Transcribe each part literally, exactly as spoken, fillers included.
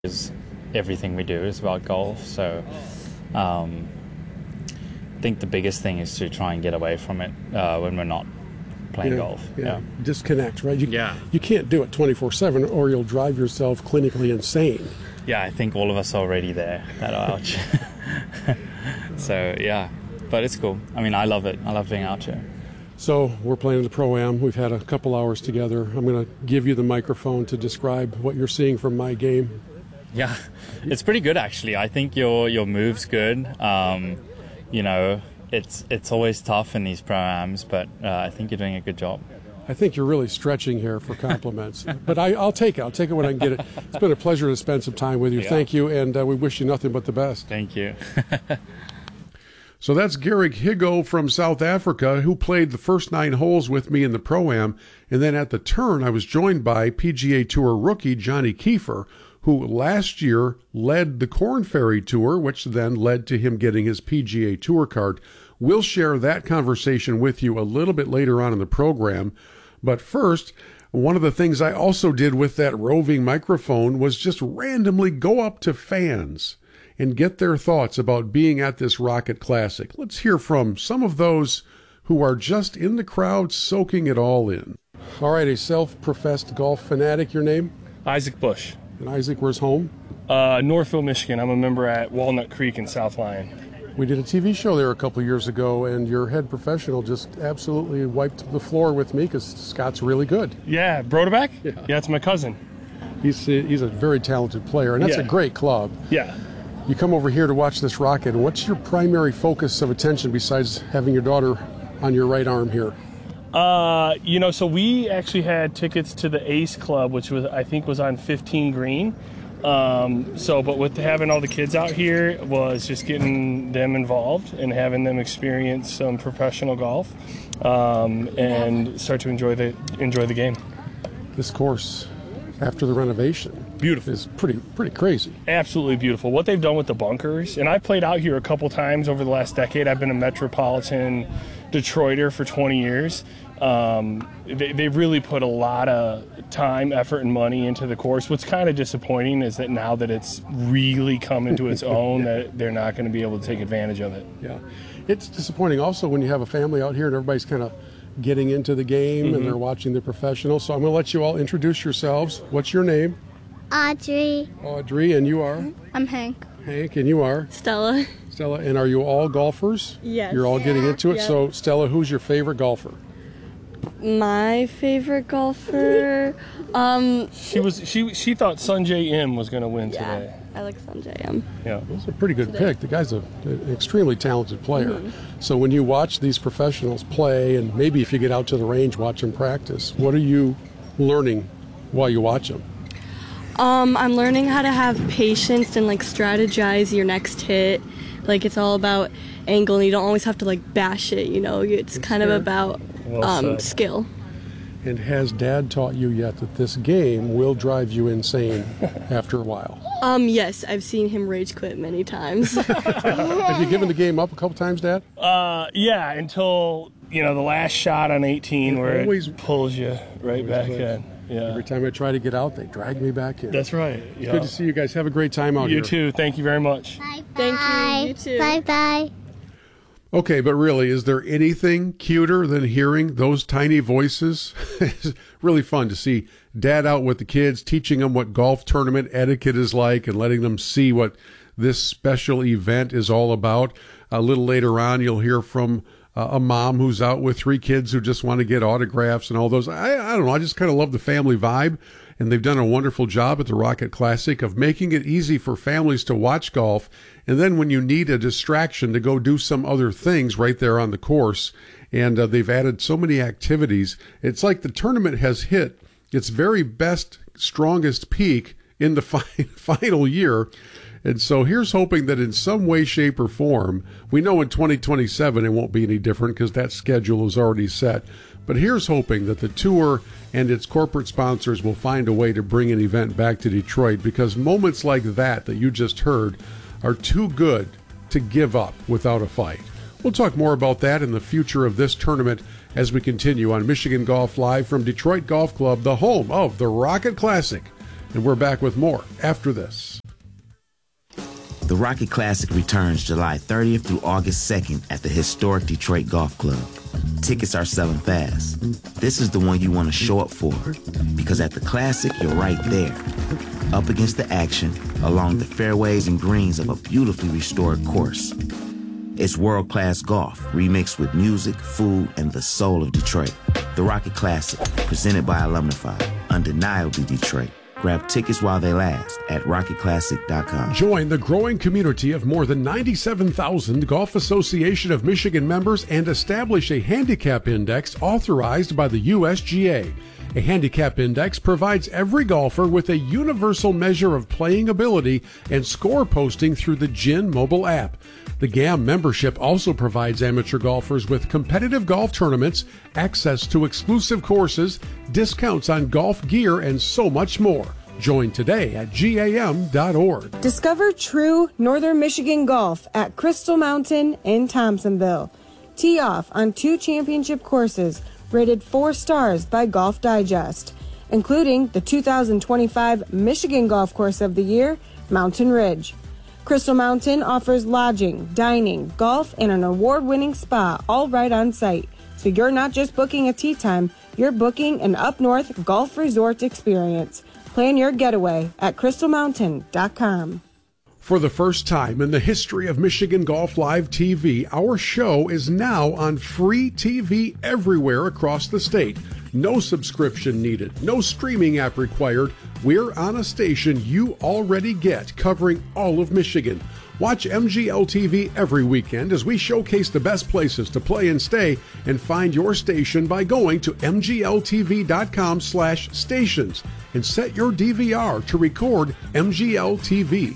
is everything we do is about golf. So um, I think the biggest thing is to try and get away from it uh, when we're not playing yeah, golf. Yeah. yeah. Disconnect, right? You, Yeah. You can't do it twenty-four seven or you'll drive yourself clinically insane. Yeah, I think all of us are already there at our age. So, yeah. But it's cool. I mean, I love it. I love being out here. So we're playing the Pro-Am. We've had a couple hours together. I'm going to give you the microphone to describe what you're seeing from my game. Yeah, it's pretty good actually. I think your your move's good. Um, you know, it's it's always tough in these Pro-Ams, but uh, I think you're doing a good job. I think you're really stretching here for compliments, but I, I'll take it. I'll take it when I can get it. It's been a pleasure to spend some time with you. Yeah. Thank you, and uh, we wish you nothing but the best. Thank you. So that's Garrick Higo from South Africa, who played the first nine holes with me in the Pro-Am, and then at the turn I was joined by P G A Tour rookie Johnny Kiefer, who last year led the Korn Ferry Tour, which then led to him getting his P G A Tour card. We'll share that conversation with you a little bit later on in the program. But first, one of the things I also did with that roving microphone was just randomly go up to fans and get their thoughts about being at this Rocket Classic. Let's hear from some of those who are just in the crowd soaking it all in. All right, a self-professed golf fanatic, your name? Isaac Bush. And Isaac, where's home? Uh, Northville, Michigan. I'm a member at Walnut Creek in South Lyon. We did a T V show there a couple of years ago, and your head professional just absolutely wiped the floor with me because Scott's really good. Yeah, Broderback? Yeah. Yeah, it's my cousin. He's he's a very talented player, and that's Yeah. a great club. Yeah. You come over here to watch this Rocket, and what's your primary focus of attention besides having your daughter on your right arm here? Uh, you know, so we actually had tickets to the Ace Club, which was I think was on fifteen Green. Um, so, but with having all the kids out here was just getting them involved and having them experience some professional golf um, and start to enjoy the enjoy the game. This course, after the renovation, Beautiful. is pretty pretty crazy. Absolutely beautiful. What they've done with the bunkers, and I've played out here a couple times over the last decade. I've been a Metropolitan Detroiter for twenty years. Um, they, they've really put a lot of time, effort, and money into the course. What's kind of disappointing is that now that it's really come into its own, that they're not going to be able to take advantage of it. Yeah, it's disappointing also when you have a family out here and everybody's kind of getting into the game Mm-hmm. and they're watching the professionals. So I'm going to let you all introduce yourselves. What's your name? Audrey. Audrey, and you are? I'm Hank. Hank, and you are? Stella. Stella, and are you all golfers? Yes. You're all getting into it. Yep. So, Stella, who's your favorite golfer? My favorite golfer, um, She was she she thought Sunjay M was going to win yeah, today. I like Sanjay M. Yeah. That's a pretty good pick. The guy's a, an extremely talented player. Mm-hmm. So when you watch these professionals play, and maybe if you get out to the range, watch them practice, what are you learning while you watch them? Um, I'm learning how to have patience and like strategize your next hit. Like it's all about angle, and you don't always have to like bash it. You know, it's kind of fair. about Well um, said. skill. And has Dad taught you yet that this game will drive you insane after a while? Um, yes, I've seen him rage quit many times. Have you given the game up a couple times, Dad? Uh, yeah, until you know the last shot on eighteen, It where always- it pulls you right back does. in. Yeah. Every time I try to get out, they drag me back in. That's right. Yeah. Good to see you guys. Have a great time out You here. too. Thank you very much. Bye Thank you. bye. You too. Bye bye. Okay, but really, is there anything cuter than hearing those tiny voices? It's really fun to see Dad out with the kids, teaching them what golf tournament etiquette is like and letting them see what this special event is all about. A little later on, you'll hear from uh, a mom who's out with three kids who just want to get autographs and all those. I, I don't know. I just kind of love the family vibe. And they've done a wonderful job at the Rocket Classic of making it easy for families to watch golf. And then when you need a distraction to go do some other things right there on the course. And uh, they've added so many activities. It's like the tournament has hit its very best, strongest peak in the fi- final year. And so here's hoping that in some way, shape, or form, we know in twenty twenty-seven it won't be any different because that schedule is already set. But here's hoping that the tour and its corporate sponsors will find a way to bring an event back to Detroit, because moments like that that you just heard are too good to give up without a fight. We'll talk more about that and the future of this tournament as we continue on Michigan Golf Live from Detroit Golf Club, the home of the Rocket Classic. And we're back with more after this. The Rocket Classic returns July thirtieth through August second at the historic Detroit Golf Club. Tickets are selling fast. This is the one you want to show up for, because at the Classic, you're right there, up against the action, along the fairways and greens of a beautifully restored course. It's world-class golf, remixed with music, food, and the soul of Detroit. The Rocket Classic, presented by Alumnify, undeniably Detroit. Grab tickets while they last at rocket classic dot com. Join the growing community of more than ninety-seven thousand Golf Association of Michigan members and establish a handicap index authorized by the U S G A. A handicap index provides every golfer with a universal measure of playing ability and score posting through the G I N mobile app. The G A M membership also provides amateur golfers with competitive golf tournaments, access to exclusive courses, discounts on golf gear, and so much more. Join today at G A M dot org. Discover true Northern Michigan golf at Crystal Mountain in Thompsonville. Tee off on two championship courses rated four stars by Golf Digest, including the two thousand twenty-five Michigan Golf Course of the Year, Mountain Ridge. Crystal Mountain offers lodging, dining, golf, and an award-winning spa all right on site. So you're not just booking a tee time, you're booking an up-north golf resort experience. Plan your getaway at crystal mountain dot com. For the first time in the history of Michigan Golf Live T V, our show is now on free T V everywhere across the state. No subscription needed, no streaming app required. We're on a station you already get, covering all of Michigan. Watch M G L T V every weekend as we showcase the best places to play and stay, and find your station by going to m g l t v dot com slash stations and set your D V R to record M G L T V.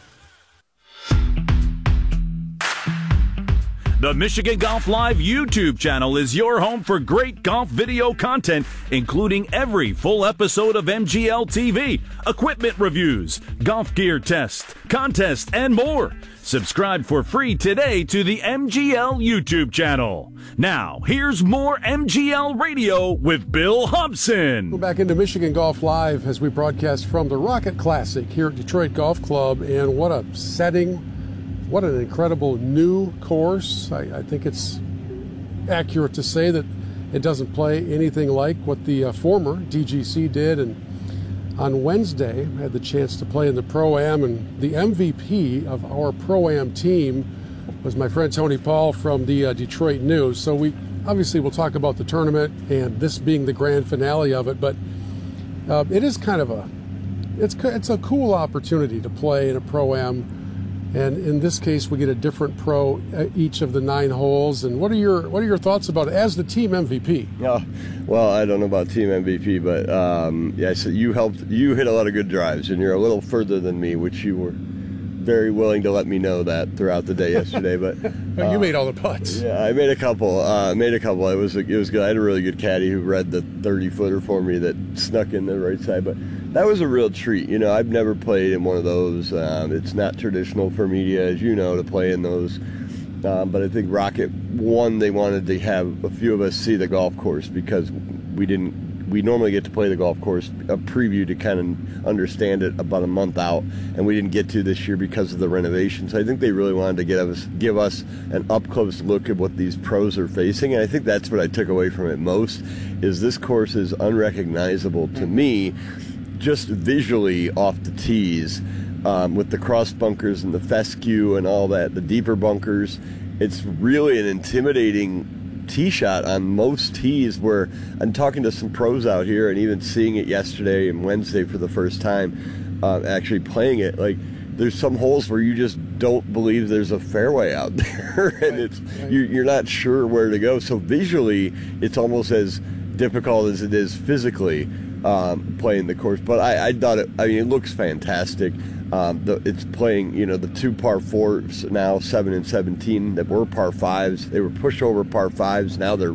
The Michigan Golf Live YouTube channel is your home for great golf video content, including every full episode of M G L T V, equipment reviews, golf gear tests, contests, and more. Subscribe for free today to the M G L YouTube channel. Now, here's more M G L Radio with Bill Hobson. We're back into Michigan Golf Live as we broadcast from the Rocket Classic here at Detroit Golf Club, and what a setting. What an incredible new course. I, I think it's accurate to say that it doesn't play anything like what the uh, former D G C did. And on Wednesday, I had the chance to play in the Pro-Am, and the M V P of our Pro-Am team was my friend Tony Paul from the uh, Detroit News. So we obviously will talk about the tournament and this being the grand finale of it, but uh, it is kind of a, it's, it's a cool opportunity to play in a Pro-Am. And in this case, we get a different pro each of the nine holes. And what are your what are your thoughts about it as the team M V P? Oh, well, I don't know about team M V P, but um, yeah, so you helped. You hit a lot of good drives, and you're a little further than me, which you were very willing to let me know that throughout the day yesterday. But uh, you made all the putts. Yeah, I made a couple. Uh, made a couple. It was it was good. I had a really good caddy who read the thirty footer for me that snuck in the right side, but. That was a real treat. You know, I've never played in one of those. Um, it's not traditional for media, as you know, to play in those. Um, but I think Rocket, one, they wanted to have a few of us see the golf course because we didn't. We normally get to play the golf course, a preview to kind of understand it about a month out, and we didn't get to this year because of the renovations. So I think they really wanted to give us give us an up-close look at what these pros are facing, and I think that's what I took away from it most, is this course is unrecognizable to me, just visually off the tees, um, with the cross bunkers and the fescue and all that, the deeper bunkers. It's really an intimidating tee shot on most tees, where I'm talking to some pros out here and even seeing it yesterday and Wednesday for the first time, uh, actually playing it. Like, there's some holes where you just don't believe there's a fairway out there, and right, it's right. You're, you're not sure where to go. So visually, it's almost as difficult as it is physically um, playing the course. But I, I thought it. I mean, it looks fantastic. Um, the, it's playing, you know, the two par fours now, seven and seventeen, that were par fives. They were pushed over par fives. Now they're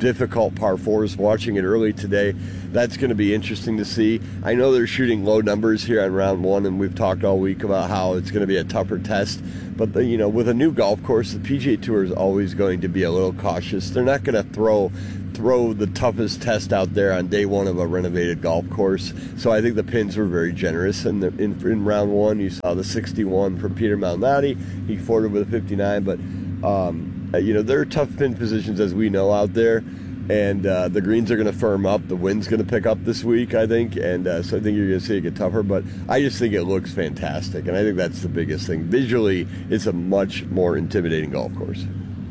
difficult par fours. Watching it early today, that's going to be interesting to see. I know they're shooting low numbers here on round one, and we've talked all week about how it's going to be a tougher test. But the, you know, with a new golf course, the P G A Tour is always going to be a little cautious. They're not going to throw throw the toughest test out there on day one of a renovated golf course. So I think the pins were very generous. And in, in, in round one, you saw the sixty-one from Peter Malnati. He forwarded with a fifty-nine, but um, you know, there are tough pin positions, as we know, out there. And uh, the greens are going to firm up. The wind's going to pick up this week, I think. And uh, so I think you're going to see it get tougher. But I just think it looks fantastic. And I think that's the biggest thing. Visually, it's a much more intimidating golf course.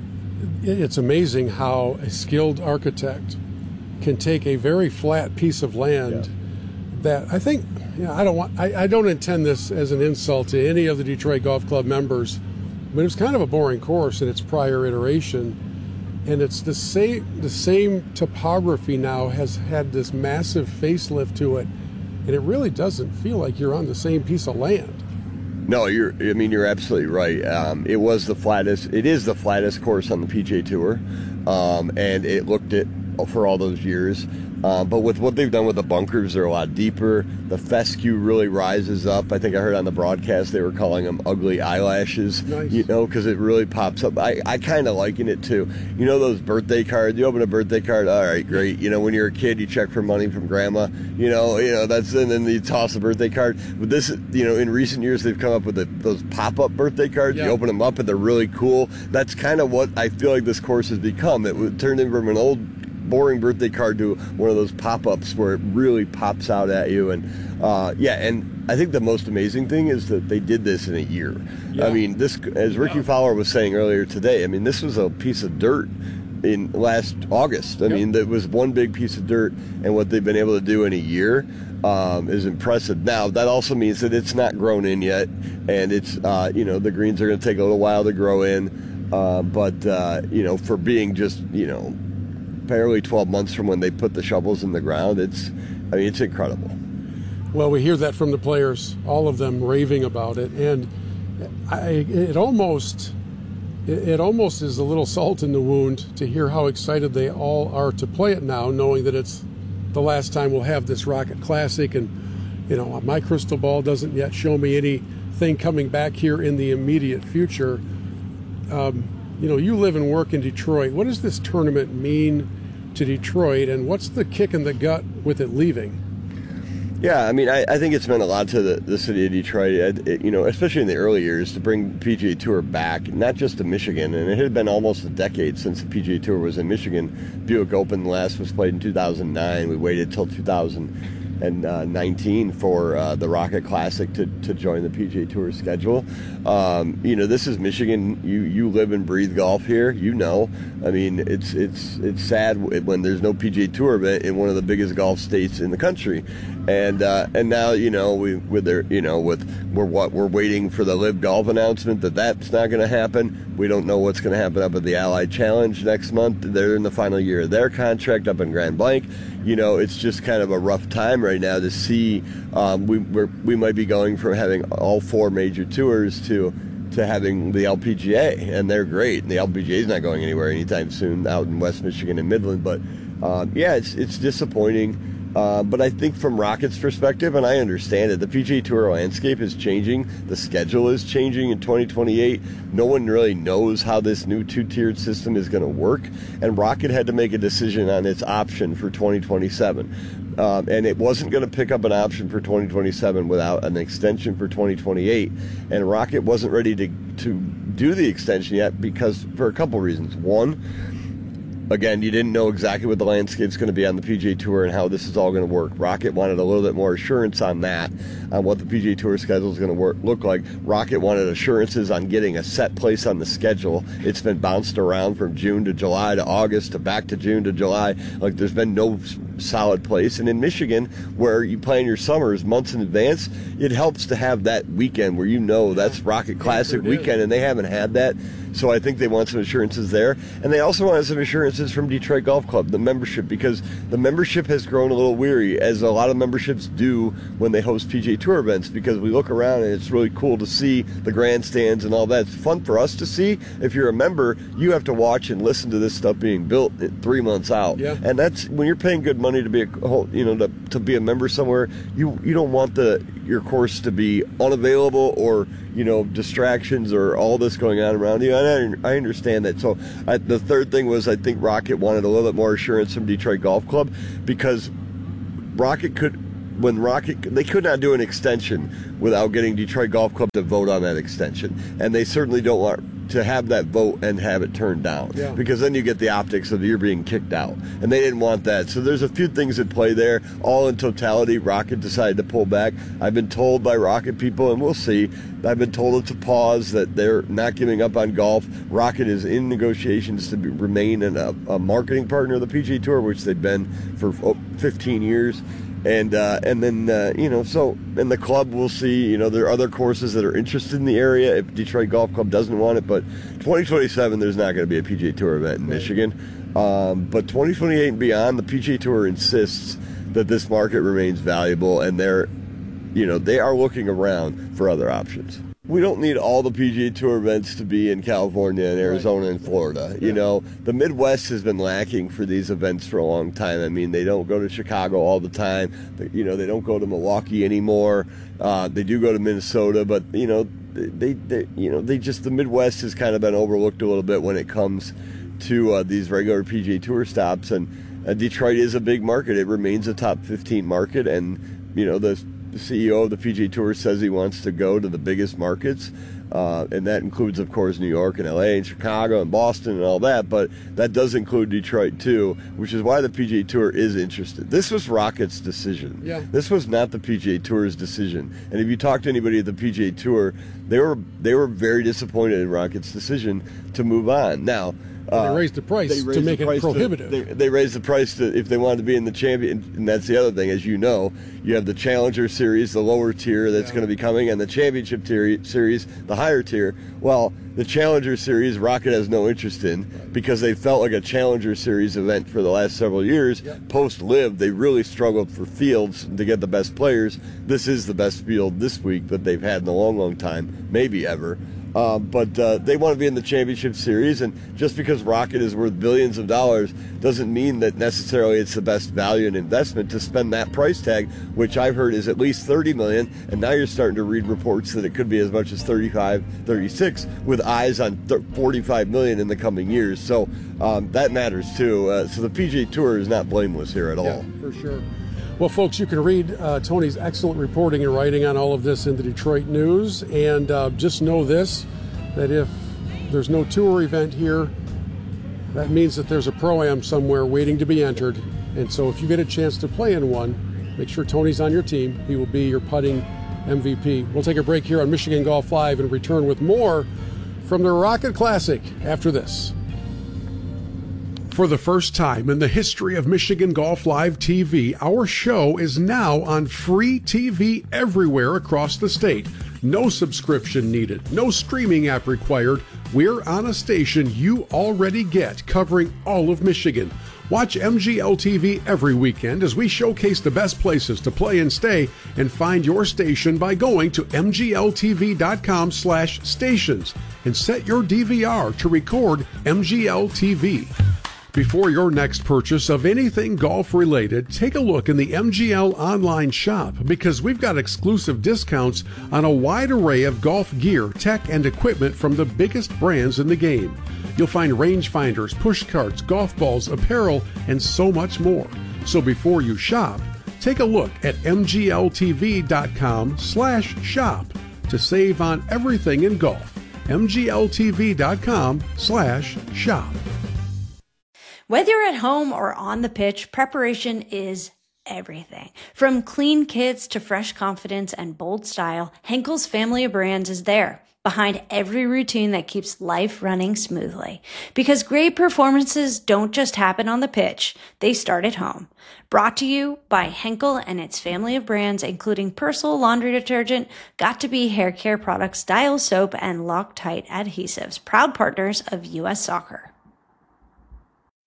It's amazing how a skilled architect can take a very flat piece of land yeah. that I think, you know, I don't want, I, I don't intend this as an insult to any of the Detroit Golf Club members, but it was kind of a boring course in its prior iteration. And it's the same, the same topography now has had this massive facelift to it, and it really doesn't feel like you're on the same piece of land. No, you're. I mean, you're absolutely right. Um, it was the flattest. It is the flattest course on the P G A Tour, um, and it looked it for all those years. Um, but with what they've done with the bunkers, they're a lot deeper. The fescue really rises up. I think I heard on the broadcast they were calling them ugly eyelashes, nice. You know, because it really pops up. I, I kind of liken it to, you know, those birthday cards. You open a birthday card, all right, great. You know, when you're a kid, you check for money from grandma. You know, you know that's and then you toss a birthday card. But this, you know, in recent years they've come up with the, those pop-up birthday cards. Yeah. You open them up and they're really cool. That's kind of what I feel like this course has become. It turned in from an old boring birthday card to one of those pop-ups where it really pops out at you. And uh, yeah, and I think the most amazing thing is that they did this in a year. Yeah. I mean, this, as Ricky yeah. Fowler was saying earlier today, I mean, this was a piece of dirt in last August. I yep. mean, that was one big piece of dirt, and what they've been able to do in a year um, is impressive. Now, that also means that it's not grown in yet, and it's, uh, you know, the greens are going to take a little while to grow in, uh, but, uh, you know, for being just, you know, barely twelve months from when they put the shovels in the ground, it's, I mean, it's incredible. Well, we hear that from the players, all of them raving about it, and I, it almost, it almost is a little salt in the wound to hear how excited they all are to play it now, knowing that it's the last time we'll have this Rocket Classic, and you know, my crystal ball doesn't yet show me anything coming back here in the immediate future. Um, you know, you live and work in Detroit. What does this tournament mean to Detroit, and what's the kick in the gut with it leaving? Yeah, I mean, I, I think it's meant a lot to the, the city of Detroit, it, it, you know, especially in the early years, to bring the P G A Tour back, not just to Michigan. And it had been almost a decade since the P G A Tour was in Michigan. Buick Open last was played in two thousand nine. We waited till two thousand nineteen for uh, the Rocket Classic to, to join the P G A Tour schedule. Um, you know, this is Michigan. You you live and breathe golf here. You know, I mean, it's it's it's sad when there's no P G A Tour event in one of the biggest golf states in the country. And uh, and now, you know, we with their you know with we're what we're waiting for the Live Golf announcement that that's not going to happen. We don't know what's going to happen up at the Allied Challenge next month. They're in the final year of their contract up in Grand Blanc. You know, it's just kind of a rough time right now to see. Um, we we're, we might be going from having all four major tours to to having the L P G A, and they're great. And the L P G A is not going anywhere anytime soon out in West Michigan and Midland. But um, yeah, it's it's disappointing. Uh, but I think from Rocket's perspective, and I understand it, the P G A Tour landscape is changing. The schedule is changing in twenty twenty-eight. No one really knows how this new two-tiered system is going to work. And Rocket had to make a decision on its option for twenty twenty-seven. Um, and it wasn't going to pick up an option for twenty twenty-seven without an extension for twenty twenty-eight. And Rocket wasn't ready to, to do the extension yet because for a couple reasons. One, again, you didn't know exactly what the landscape's going to be on the P G A Tour and how this is all going to work. Rocket wanted a little bit more assurance on that, on what the P G A Tour schedule is going to work, look like. Rocket wanted assurances on getting a set place on the schedule. It's been bounced around from June to July to August to back to June to July. Like, there's been no solid place. And in Michigan, where you plan your summers months in advance, it helps to have that weekend where you know that's Rocket Classic weekend, and they haven't had that. So I think they want some assurances there. And they also wanted some assurances assurances from Detroit Golf Club, the membership, because the membership has grown a little weary, as a lot of memberships do when they host P G A Tour events, because we look around and it's really cool to see the grandstands and all that. It's fun for us to see. If you're a member, you have to watch and listen to this stuff being built three months out. Yeah. And that's when you're paying good money to be a, you know, to, to be a member somewhere, you you don't want the your course to be unavailable or, you know, distractions or all this going on around you. And I, I understand that. So I, the third thing was, I think Rocket wanted a little bit more assurance from Detroit Golf Club, because Rocket could, when Rocket, they could not do an extension without getting Detroit Golf Club to vote on that extension. And they certainly don't want to have that vote and have it turned down, yeah. because then you get the optics of you're being kicked out, and they didn't want that. So there's a few things at play there. All in totality, Rocket decided to pull back. I've been told by Rocket people, and we'll see, I've been told it's a pause, that they're not giving up on golf. Rocket is in negotiations to be, remain in a, a marketing partner of the P G A Tour, which they've been for fifteen years. And uh, and then, uh, you know, so, and the club, we'll see, you know, there are other courses that are interested in the area if Detroit Golf Club doesn't want it. But twenty twenty-seven, there's not going to be a P G A Tour event in Michigan. Um, but twenty twenty-eight and beyond, the P G A Tour insists that this market remains valuable, and they're, you know, they are looking around for other options. We don't need all the P G A Tour events to be in California and Arizona and Florida. You know, the Midwest has been lacking for these events for a long time. I mean, they don't go to Chicago all the time. You know, they don't go to Milwaukee anymore. Uh, they do go to Minnesota, but, you know, they, they, you know, they just, the Midwest has kind of been overlooked a little bit when it comes to uh, these regular P G A Tour stops. And uh, Detroit is a big market. It remains a top fifteen market, and, you know, the The C E O of the P G A Tour says he wants to go to the biggest markets, uh, and that includes, of course, New York and L A and Chicago and Boston and all that, but that does include Detroit too, which is why the P G A Tour is interested. This was Rocket's decision. Yeah. This was not the P G A Tour's decision. And if you talk to anybody at the P G A Tour, they were they were very disappointed in Rocket's decision to move on. Now, Well, they raised the price they raised to make the it price prohibitive. To, they, they raised the price to, if they wanted to be in the champion, and that's the other thing, as you know, you have the Challenger Series, the lower tier that's yeah. going to be coming, and the Championship tier, Series, the higher tier. Well, the Challenger Series, Rocket has no interest in, because they felt like a Challenger Series event for the last several years. Yep. Post-Live, they really struggled for fields to get the best players. This is the best field this week that they've had in a long, long time, maybe ever. Uh, but uh, they want to be in the Championship Series, and just because Rocket is worth billions of dollars doesn't mean that necessarily it's the best value and investment to spend that price tag, which I've heard is at least thirty million dollars, and now you're starting to read reports that it could be as much as thirty-five, thirty-six, with eyes on forty-five million dollars in the coming years. So um, that matters too. Uh, so the P G A Tour is not blameless here at all. Yeah, for sure. Well, folks, you can read uh, Tony's excellent reporting and writing on all of this in the Detroit News. And uh, just know this, that if there's no tour event here, that means that there's a Pro-Am somewhere waiting to be entered. And so if you get a chance to play in one, make sure Tony's on your team. He will be your putting M V P. We'll take a break here on Michigan Golf Live and return with more from the Rocket Classic after this. For the first time in the history of Michigan Golf Live T V, our show is now on free T V everywhere across the state. No subscription needed, no streaming app required. We're on a station you already get, covering all of Michigan. Watch M G L T V every weekend as we showcase the best places to play and stay, and find your station by going to m g l t v dot com slash stations and set your D V R to record M G L T V. Before your next purchase of anything golf related, take a look in the M G L online shop, because we've got exclusive discounts on a wide array of golf gear, tech, and equipment from the biggest brands in the game. You'll find rangefinders, push carts, golf balls, apparel, and so much more. So before you shop, take a look at m g l t v dot com slash shop to save on everything in golf. m g l t v dot com slash shop. Whether you're at home or on the pitch, preparation is everything. From clean kits to fresh confidence and bold style, Henkel's family of brands is there, behind every routine that keeps life running smoothly. Because great performances don't just happen on the pitch, they start at home. Brought to you by Henkel and its family of brands, including Persil laundry detergent, Got2b hair care products, Dial soap, and Loctite adhesives, proud partners of U S Soccer.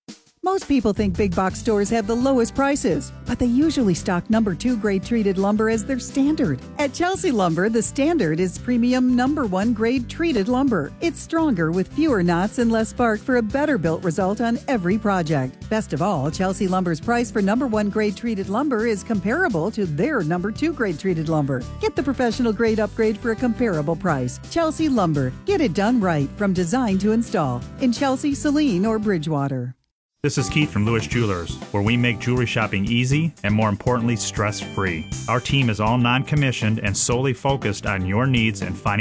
Most people think big box stores have the lowest prices, but they usually stock number two grade treated lumber as their standard. At Chelsea Lumber, the standard is premium number one grade treated lumber. It's stronger with fewer knots and less bark for a better built result on every project. Best of all, Chelsea Lumber's price for number one grade treated lumber is comparable to their number two grade treated lumber. Get the professional grade upgrade for a comparable price. Chelsea Lumber. Get it done right from design to install in Chelsea, Saline, or Bridgewater. This is Keith from Lewis Jewelers, where we make jewelry shopping easy and, more importantly, stress-free. Our team is all non-commissioned and solely focused on your needs and finding